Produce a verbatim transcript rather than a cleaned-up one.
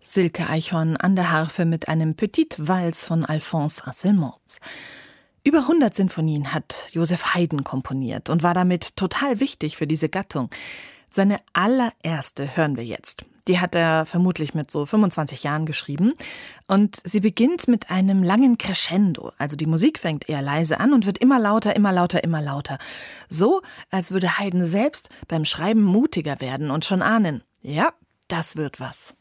Silke Eichhorn an der Harfe mit einem Petit Vals von Alphonse Asselmans. Über hundert Sinfonien hat Joseph Haydn komponiert und war damit total wichtig für diese Gattung. Seine allererste hören wir jetzt. Die hat er vermutlich mit so fünfundzwanzig Jahren geschrieben. Und sie beginnt mit einem langen Crescendo. Also die Musik fängt eher leise an und wird immer lauter, immer lauter, immer lauter. So, als würde Haydn selbst beim Schreiben mutiger werden und schon ahnen, ja, das wird was.